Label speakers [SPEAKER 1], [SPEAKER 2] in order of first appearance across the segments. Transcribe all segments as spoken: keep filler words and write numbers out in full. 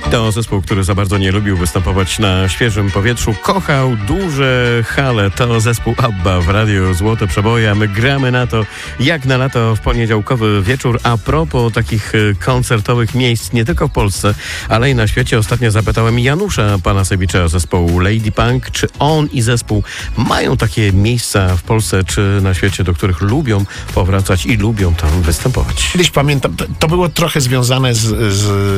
[SPEAKER 1] To zespół, który za bardzo nie lubił występować na świeżym powietrzu. Kochał duże hale. To zespół ABBA w Radiu Złote Przeboje. My gramy na to jak na lato w poniedziałkowy wieczór. A propos takich koncertowych miejsc nie tylko w Polsce, ale i na świecie. Ostatnio zapytałem Janusza Panasewicza z zespołu Lady Punk, czy on i zespół mają takie miejsca w Polsce czy na świecie, do których lubią powracać i lubią tam występować.
[SPEAKER 2] Kiedyś pamiętam, to, to było trochę związane z, z,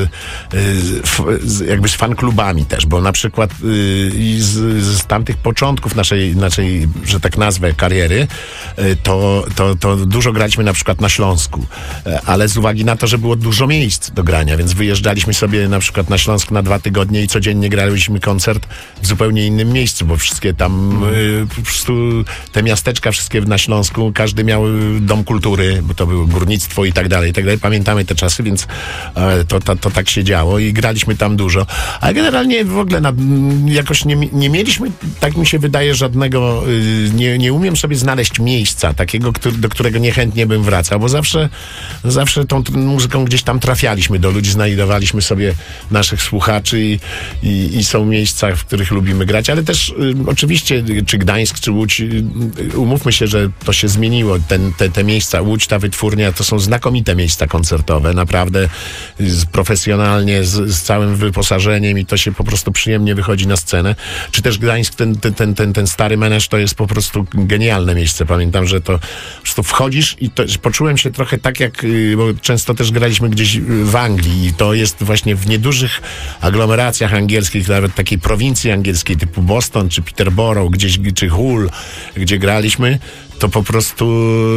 [SPEAKER 2] z, z jakby z fanklubami też, bo na przykład y, z, z tamtych początków naszej, naszej, że tak nazwę, kariery, y, to, to, to dużo graliśmy na przykład na Śląsku, y, ale z uwagi na to, że było dużo miejsc do grania, więc wyjeżdżaliśmy sobie na przykład na Śląsk na dwa tygodnie i codziennie graliśmy koncert w zupełnie innym miejscu, bo wszystkie tam y, po prostu te miasteczka wszystkie na Śląsku, każdy miał dom kultury, bo to było górnictwo i tak dalej, i tak dalej. Pamiętamy te czasy, więc e, to, to, to tak się działo i graliśmy tam dużo. Ale generalnie w ogóle na, jakoś nie, nie mieliśmy, tak mi się wydaje, żadnego, y, nie, nie umiem sobie znaleźć miejsca takiego, który, do którego niechętnie bym wracał, bo zawsze, zawsze tą muzyką gdzieś tam trafialiśmy do ludzi, znajdowaliśmy sobie naszych słuchaczy i, i, i są miejsca, w których lubimy grać, ale też y, oczywiście, czy Gdańsk, czy Łódź, y, umówmy się, że to się zmieniło. Ten, te, te miejsca, Łódź, ta wytwórnia, to są znakomite miejsca koncertowe, naprawdę z, profesjonalnie, z, z całym wyposażeniem i to się po prostu przyjemnie wychodzi na scenę. Czy też Gdańsk, ten, ten, ten, ten, ten stary menedż, to jest po prostu genialne miejsce. Pamiętam, że to po prostu wchodzisz i to, poczułem się trochę tak jak, bo często też graliśmy gdzieś w Anglii i to jest właśnie w niedużych aglomeracjach angielskich, nawet takiej prowincji angielskiej typu Boston czy Peterborough, gdzieś, czy Hull, gdzie graliśmy, to po prostu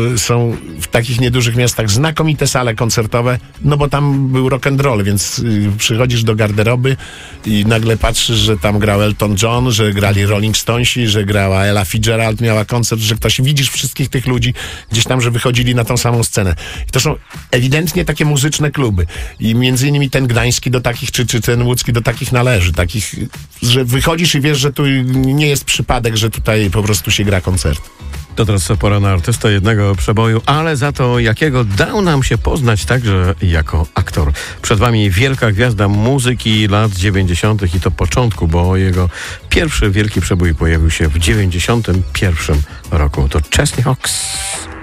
[SPEAKER 2] są w takich niedużych miastach znakomite sale koncertowe, no bo tam był rock and roll, więc y, przychodzisz do garderoby i nagle patrzysz, że tam grał Elton John, że grali Rolling Stonesi, że grała Ella Fitzgerald, miała koncert, że ktoś, widzisz wszystkich tych ludzi gdzieś tam, że wychodzili na tą samą scenę. I to są ewidentnie takie muzyczne kluby. I między innymi ten gdański do takich, czy, czy ten łódzki do takich należy. Takich, że wychodzisz i wiesz, że tu nie jest przypadek, że tutaj po prostu się gra koncert.
[SPEAKER 1] To teraz pora na artystę jednego przeboju, ale za to jakiego dał nam się poznać także jako aktor. Przed wami wielka gwiazda muzyki lat dziewięćdziesiątych i to początku, bo jego pierwszy wielki przebój pojawił się w dziewięćdziesiątym pierwszym roku. To Chesney Hawkes.